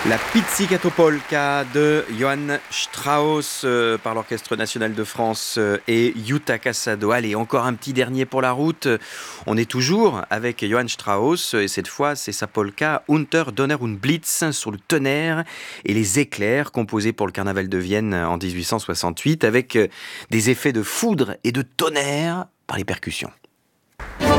La Pizzicato Polka de Johann Strauss par l'Orchestre National de France et Jutta Casado. Allez, encore un petit dernier pour la route. On est toujours avec Johann Strauss et cette fois c'est sa polka Unter Donner und Blitz sur le tonnerre et les éclairs composés pour le carnaval de Vienne en 1868 avec des effets de foudre et de tonnerre par les percussions.